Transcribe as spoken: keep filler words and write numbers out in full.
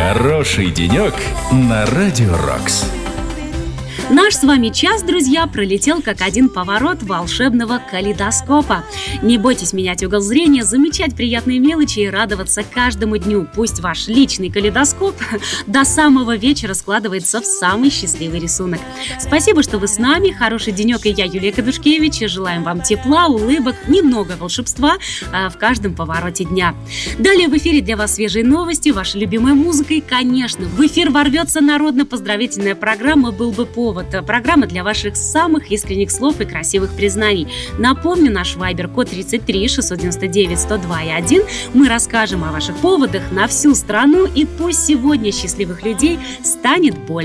Хороший денек на Радио Рокс. Наш с вами час, друзья, пролетел как один поворот волшебного калейдоскопа. Не бойтесь менять угол зрения, замечать приятные мелочи и радоваться каждому дню. Пусть ваш личный калейдоскоп до самого вечера складывается в самый счастливый рисунок. Спасибо, что вы с нами. Хороший денек, и я, Юлия Кадушкевич. Желаем вам тепла, улыбок, немного волшебства а, в каждом повороте дня. Далее в эфире для вас свежие новости, ваша любимая музыка и, конечно, в эфир ворвется народно-поздравительная программа «Был бы повод». Программа для ваших самых искренних слов и красивых признаний. Напомню, наш вайбер код тридцать три шестьсот девяносто девять сто два и один. Мы расскажем о ваших поводах на всю страну, и пусть сегодня счастливых людей станет больше.